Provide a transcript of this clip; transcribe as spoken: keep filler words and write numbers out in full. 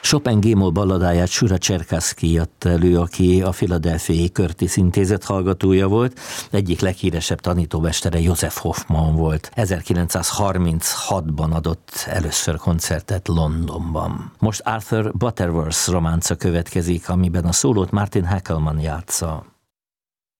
Chopin G-moll balladáját Sura Cserkasszky adta elő, aki a Philadelphiai Curtis Intézet hallgatója volt. Egyik leghíresebb tanítómestere Joseph Hoffman volt. ezerkilencszázharminchatban adott először koncertet Londonban. Most Arthur Butterworth románca következik, amiben a szólót Martin Hackelman játsza.